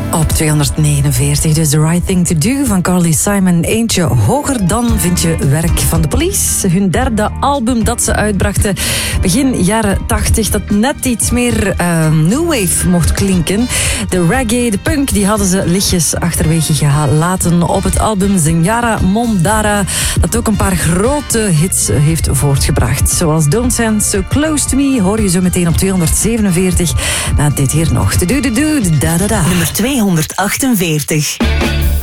Op 249, dus The Right Thing to Do van Carly Simon. Eentje hoger dan vind je werk van de Police. Hun derde album dat ze uitbrachten begin jaren 80, dat net iets meer new wave mocht klinken. De reggae, de punk, die hadden ze lichtjes achterwege gelaten op het album Zenyatta Mondara, dat ook een paar grote hits heeft voortgebracht. Zoals Don't Stand So Close To Me hoor je zo meteen op 247. Na dit hier nog. De da da da. Nummer 248.